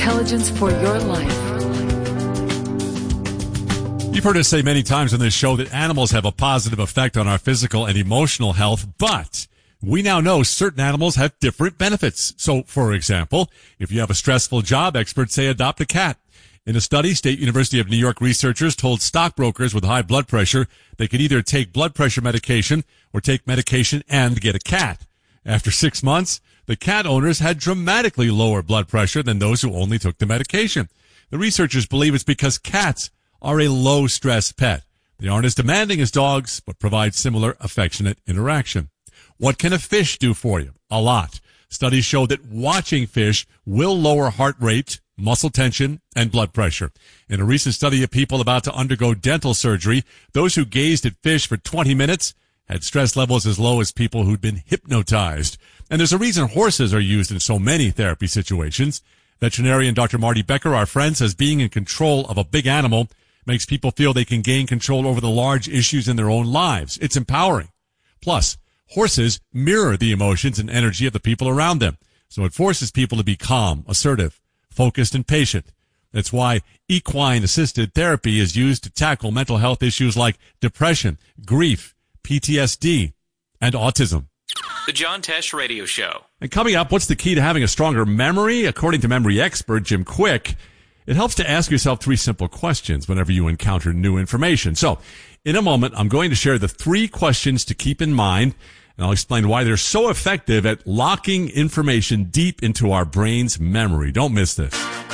intelligence for your life. You've heard us say many times on this show that animals have a positive effect on our physical and emotional health, but we now know certain animals have different benefits. So, for example, if you have a stressful job, experts say adopt a cat. In a study, State University of New York researchers told stockbrokers with high blood pressure they could either take blood pressure medication or take medication and get a cat. After 6 months, the cat owners had dramatically lower blood pressure than those who only took the medication. The researchers believe it's because cats are a low-stress pet. They aren't as demanding as dogs, but provide similar affectionate interaction. What can a fish do for you? A lot. Studies show that watching fish will lower heart rate, muscle tension, and blood pressure. In a recent study of people about to undergo dental surgery, those who gazed at fish for 20 minutes had stress levels as low as people who'd been hypnotized. And there's a reason horses are used in so many therapy situations. Veterinarian Dr. Marty Becker, our friend, says being in control of a big animal makes people feel they can gain control over the large issues in their own lives. It's empowering. Plus, horses mirror the emotions and energy of the people around them. So it forces people to be calm, assertive, focused, and patient. That's why equine-assisted therapy is used to tackle mental health issues like depression, grief, PTSD, and autism. The John Tesh Radio Show. And coming up, what's the key to having a stronger memory? According to memory expert Jim Quick, it helps to ask yourself 3 simple questions whenever you encounter new information. So, in a moment, I'm going to share the 3 questions to keep in mind, and I'll explain why they're so effective at locking information deep into our brain's memory. Don't miss this.